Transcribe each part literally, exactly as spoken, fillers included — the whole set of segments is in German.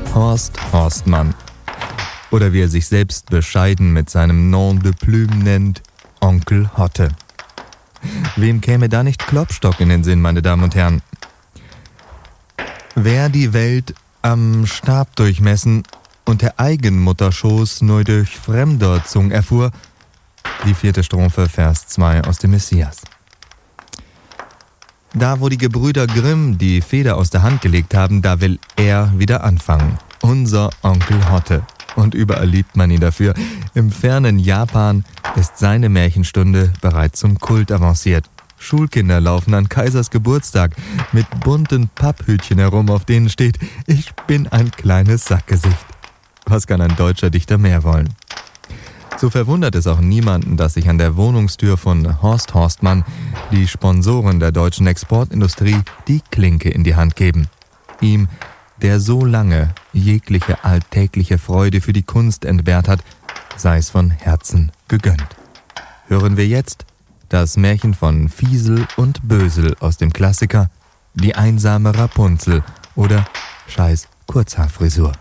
Horst Horstmann. Oder wie er sich selbst bescheiden mit seinem Nom de Plume nennt, Onkel Hotte. Wem käme da nicht Klopstock in den Sinn, meine Damen und Herren? Wer die Welt am Stab durchmessen und der Eigenmutterschoß nur durch fremder Zung erfuhr, die vierte Strophe, Vers zwei aus dem Messias. Da, wo die Gebrüder Grimm die Feder aus der Hand gelegt haben, da will er wieder anfangen. Unser Onkel Hotte. Und überall liebt man ihn dafür. Im fernen Japan ist seine Märchenstunde bereits zum Kult avanciert. Schulkinder laufen an Kaisers Geburtstag mit bunten Papphütchen herum, auf denen steht: Ich bin ein kleines Sackgesicht. Was kann ein deutscher Dichter mehr wollen? So verwundert es auch niemanden, dass sich an der Wohnungstür von Horst Horstmann die Sponsoren der deutschen Exportindustrie die Klinke in die Hand geben. Ihm, der so lange jegliche alltägliche Freude für die Kunst entbehrt hat, sei es von Herzen gegönnt. Hören wir jetzt das Märchen von Fiesel und Bösel aus dem Klassiker Die einsame Rapunzel oder Scheiß Kurzhaarfrisur.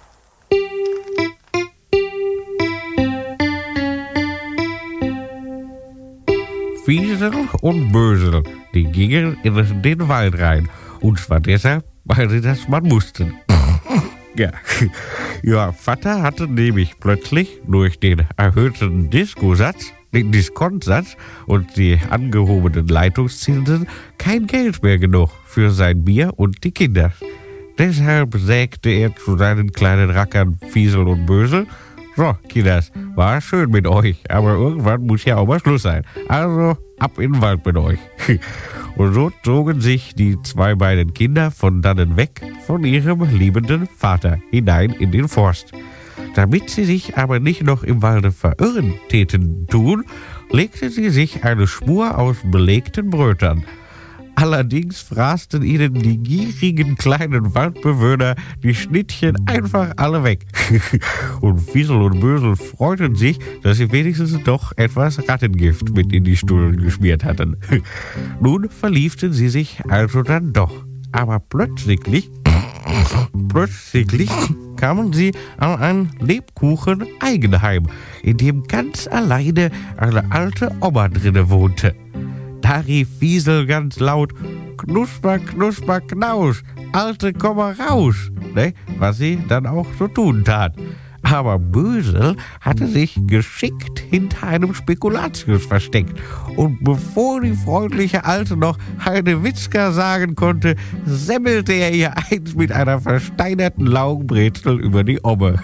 Fiesel und Bösel, die gingen in den Wald rein. Und zwar deshalb, weil sie das mal mussten. Ja, ja, Vater hatte nämlich plötzlich durch den erhöhten Diskosatz, den Diskontsatz und die angehobenen Leitungszinsen kein Geld mehr genug für sein Bier und die Kinder. Deshalb sägte er zu seinen kleinen Rackern Fiesel und Bösel: So, Kinders, war schön mit euch, aber irgendwann muss ja auch mal Schluss sein. Also ab in den Wald mit euch. Und so zogen sich die zwei beiden Kinder von dannen weg von ihrem liebenden Vater hinein in den Forst. Damit sie sich aber nicht noch im Walde verirren täten tun, legte sie sich eine Schmur aus belegten Brötern. Allerdings fraßen ihnen die gierigen kleinen Waldbewohner die Schnittchen einfach alle weg. Und Fiesel und Bösel freuten sich, dass sie wenigstens doch etwas Rattengift mit in die Stullen geschmiert hatten. Nun verliebten sie sich also dann doch. Aber plötzlich, plötzlich kamen sie an ein Lebkuchen-Eigenheim, in dem ganz alleine eine alte Oma drinne wohnte. Da rief Fiesel ganz laut: Knusper, knusper, knausch, Alte, komm mal raus, ne? Was sie dann auch so tun tat. Aber Bösel hatte sich geschickt hinter einem Spekulatius versteckt. Und bevor die freundliche Alte noch eine Witzka sagen konnte, semmelte er ihr eins mit einer versteinerten Laugenbrezel über die Omme.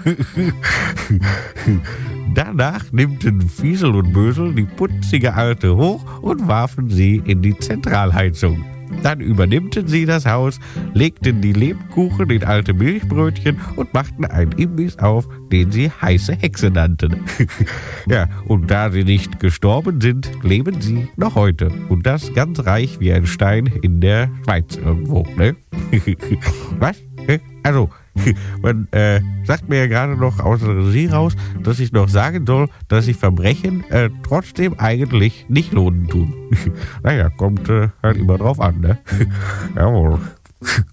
Danach nimmten Fiesel und Bösel die putzige Alte hoch und warfen sie in die Zentralheizung. Dann übernimmten sie das Haus, legten die Lebkuchen in alte Milchbrötchen und machten einen Imbiss auf, den sie heiße Hexe nannten. Ja, und da sie nicht gestorben sind, leben sie noch heute. Und das ganz reich wie ein Stein in der Schweiz irgendwo, ne? Was? Also, man äh, sagt mir ja gerade noch aus der Regie raus, dass ich noch sagen soll, dass sich Verbrechen äh, trotzdem eigentlich nicht lohnen tun. Naja, kommt äh, halt immer drauf an, ne? Jawohl.